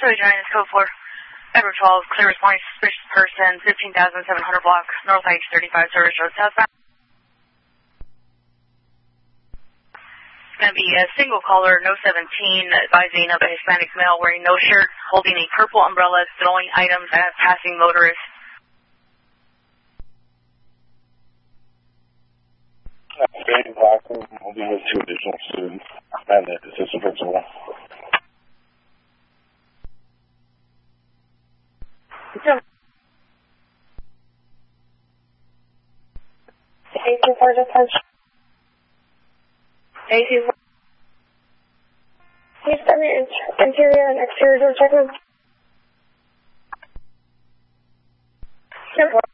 Charlie Giant is code 4. Edward 12, clear responding suspicious person, 15,700 block, North Heights 35 Service Road southbound. It's going to be a single caller, no 17, advising of a Hispanic male wearing no shirt, holding a purple umbrella, throwing items at passing motorists. David Blackman will be with 2 additional students and the assistant principal. Sure. 824 detention. 824. Please send me interior and exterior door checklist. 10-4.